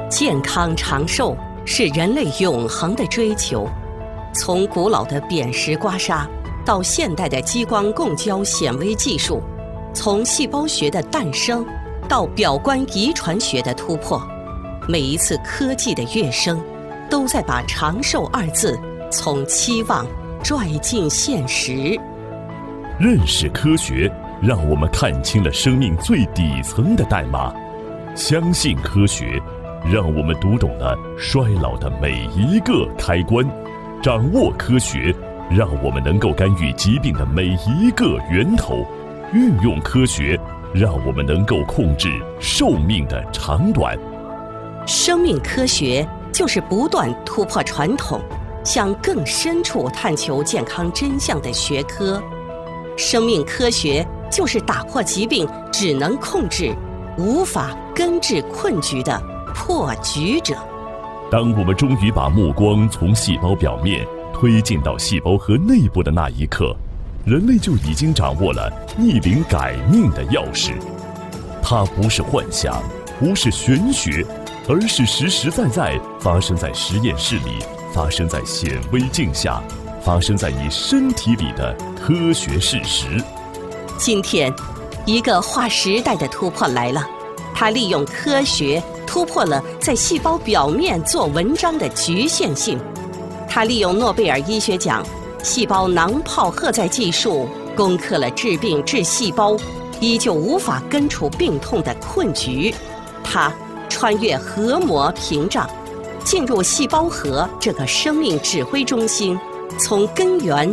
健康长寿是人类永恒的追求。从古老的扁食刮痧到现代的激光共焦显微技术，从细胞学的诞生到表观遗传学的突破，每一次科技的跃升，都在把长寿二字从期望拽进现实。 认识科学，让我们看清了生命最底层的代码；相信科学，让我们读懂了衰老的每一个开关；掌握科学，让我们能够干预疾病的每一个源头；运用科学，让我们能够控制寿命的长短。 生命科学就是不断突破传统，向更深处探求健康真相的学科。生命科学就是打破疾病只能控制，无法根治困局的破局者。 当我们终于把目光从细胞表面推进到细胞核内部的那一刻，人类就已经掌握了逆龄改命的钥匙。它不是幻想，不是玄学，而是实实在在发生在实验室里，发生在显微镜下，发生在你身体里的科学事实。 今天，一个划时代的突破来了，它利用科学突破了在细胞表面做文章的局限性。它利用诺贝尔医学奖细胞囊泡荷载技术，攻克了治病治细胞依旧无法根除病痛的困局。它穿越核膜屏障，进入细胞核这个生命指挥中心，从根源